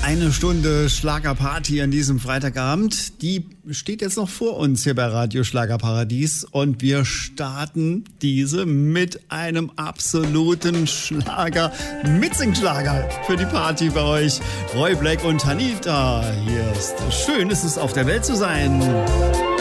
Eine Stunde Schlagerparty an diesem Freitagabend, die steht jetzt noch vor uns hier bei Radio Schlagerparadies und wir starten diese mit einem absoluten Schlager, Mitsingschlager für die Party bei euch. Roy Black und Anita, hier ist schön, ist es auf der Welt zu sein.